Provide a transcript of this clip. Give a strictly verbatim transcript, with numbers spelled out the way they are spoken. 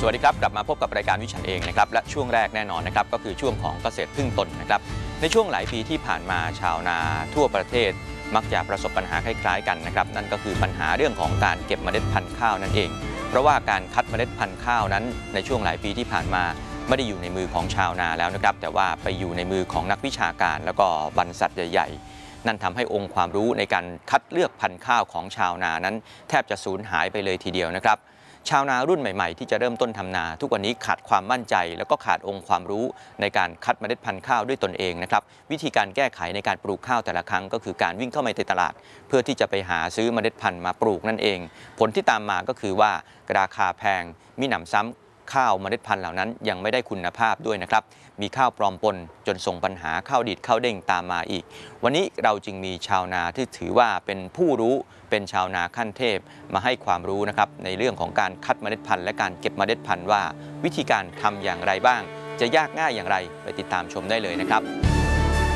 วัสดีครับกลับมาพบกับรายการวิชันเองนะครับและช่วงแรกแน่นอนนะครับก็คือช่วงของเกษตรพึ่งตนนะครับในช่วงหลายปีที่ผ่านมาชาวนาทั่วประเทศมักจะประสบปัญหาคล้ายๆกันนะครับนั่นก็คือปัญหาเรื่องของการเก็บเมล็ดพันธุ์ข้าวนั่นเองเพราะว่าการคัดเมล็ดพันธุ์ข้าวนั้นในช่วงหลายปีที่ผ่านมาไม่ได้อยู่ในมือของชาวนาแล้วนะครับแต่ว่าไปอยู่ในมือของนักวิชาการแล้วก็บริษัทใหญ่ๆนั่นทำให้องค์ความรู้ในการคัดเลือกพันธุ์ข้าวของชาวนานั้นแทบจะสูญหายไปเลยทีเดียวนะครับชาวนารุ่นใหม่ๆที่จะเริ่มต้นทำนาทุกวันนี้ขาดความมั่นใจแล้วก็ขาดองค์ความรู้ในการคัดเมล็ดพันธุ์ข้าวด้วยตนเองนะครับวิธีการแก้ไขในการปลูกข้าวแต่ละครั้งก็คือการวิ่งเข้าไปในตลาดเพื่อที่จะไปหาซื้อเมล็ดพันธุ์มาปลูกนั่นเองผลที่ตามมาก็คือว่าราคาแพงมิหนำซ้ำข้าวเมล็ดพันธุ์เหล่านั้นยังไม่ได้คุณภาพด้วยนะครับมีข้าวปลอมปนจนส่งปัญหาข้าวดีดข้าวเด้งตามมาอีกวันนี้เราจึงมีชาวนาที่ถือว่าเป็นผู้รู้เป็นชาวนาขั้นเทพมาให้ความรู้นะครับในเรื่องของการคัดเมล็ดพันธุ์และการเก็บเมล็ดพันธุ์ว่าวิธีการทำอย่างไรบ้างจะยากง่ายอย่างไรไปติดตามชมได้เลยนะครับ